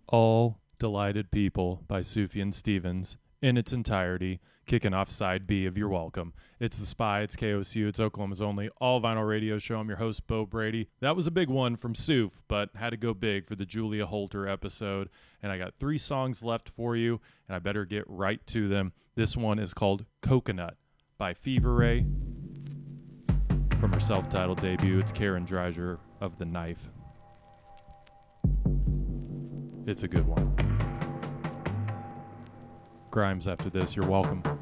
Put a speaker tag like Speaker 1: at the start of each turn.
Speaker 1: All Delighted People by Sufjan Stevens in its entirety, kicking off side B of You're Welcome. It's The Spy, it's KOSU, it's Oklahoma's only all-vinyl radio show. I'm your host, Bo Brady. That was a big one from Suf, but had to go big for the Julia Holter episode. And I got 3 songs left for you, and I better get right to them. This one is called Coconut by Fever Ray. From her self-titled debut, it's Karen Dreiser of The Knife. It's a good one. Grimes after this. You're welcome.